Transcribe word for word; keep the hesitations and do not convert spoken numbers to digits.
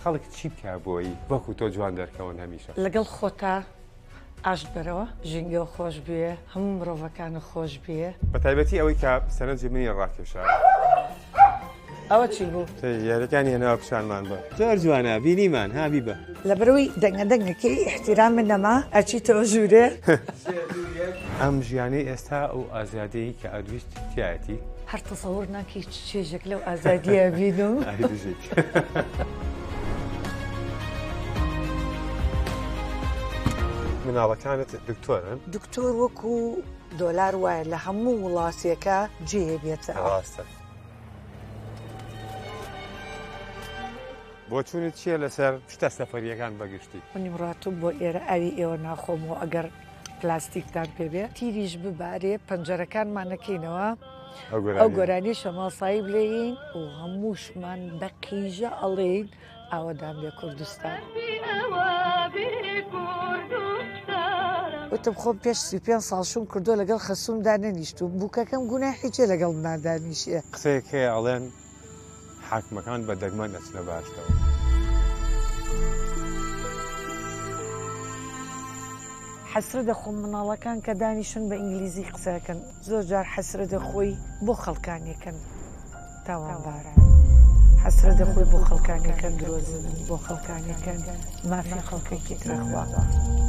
خەڵک چی بکە بۆی وەکو تۆ جوان دەرکەون هەمیشە لەگەڵ خۆتا ئاشت بەرەوە ژینگە خۆش بێ هەموو مرۆڤەکان خۆش بێ بە تایبەتی ئەوەی کە سەرنج منی ڕاکێشا ئەوە چی بوو؟ یاریەکانی هێناوە پیشانمان بە زۆر جوانە بینیمان هابی بە لە بەرەوەی دەنگە دەنگەکەی احتیرام من نەما ئەچیتەوە ژوورێ ئەم ژیانەی ئێستا ئەو ئازادەیە کە ئەدویست تایەتی هەر تەسەوور ناکەی چێژێک لەو ئازادیە بینم بژیت. مناڵەکانت دکتۆرن؟ دکتۆر وەکو دۆلار وایە لە هەموو وڵاتێکە جێ بێتە ڕاستە. بۆ چوونت چییە لەسەر شتە سەفەریەکان بەگشتی؟ منیم ڕاتوو بۆ ئێرە ئاوی ئێوە ناخۆمەوە ئەگەر پلاستیکتان پێبێ تیریش ببارێ پەنجەرەکانمان نەکەینەوە ئەو گۆرانی شەماسایی بلێین و هەمووشمان بە قیژە ئەڵێین ئاوەدان بێ کوردستان. وتم خۆم پێش سی و پێنج ساڵ شوم کردو لەگەڵ خەسوومدا نەنیشتوم بووکەکەم گوناحێکێ لەگەڵ نادانیشیە. قسەیەک هەیە ئەڵێن حاکمەکان بە دەگمە دەچنە باشتەوە. حەسرە دەخۆم مناڵەکان کە دانیشن بە ئینگلیزی قسەکەن زۆر جار حەسرە دەخۆی بۆ خەڵکانیەکەن تاوانبارە حەسرە دەخۆی بۆ خەڵکانیەکەن درۆزن بۆ خەڵکانیەکەن مافی خەڵکێکی ترەخوا.